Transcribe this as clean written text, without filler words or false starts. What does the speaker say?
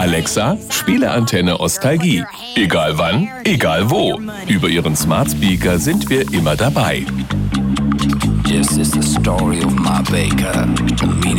Alexa, spiele Antenne Ostalgie. Egal wann, egal wo. Über ihren Smart Speaker sind wir immer dabei. This is the story of my baker, the meaning